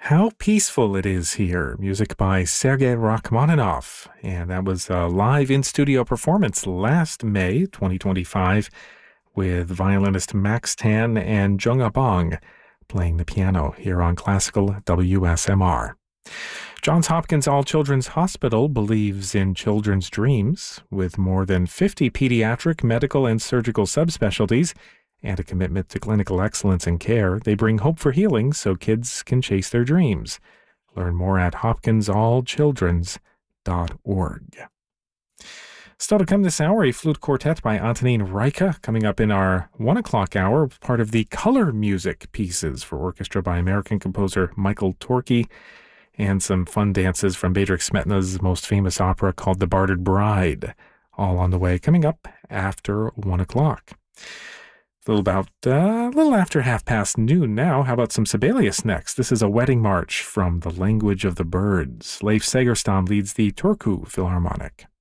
How Peaceful It Is Here, music by Sergei Rachmaninoff. And that was a live in-studio performance last May 2025 with violinist Max Tan and Jung Bong playing the piano here on Classical WSMR. Johns Hopkins All Children's Hospital believes in children's dreams. With more than 50 pediatric, medical, and surgical subspecialties and a commitment to clinical excellence in care, they bring hope for healing so kids can chase their dreams. Learn more at hopkinsallchildrens.org. Still to come this hour, a flute quartet by Antonín Rajka coming up in our 1 o'clock hour, part of the color music pieces for orchestra by American composer Michael Torke, and some fun dances from Bedřich Smetana's most famous opera called The Bartered Bride, all on the way, coming up after 1 o'clock. A little after noon now. How about some Sibelius next? This is a wedding march from The Language of the Birds. Leif Segerstam leads the Turku Philharmonic.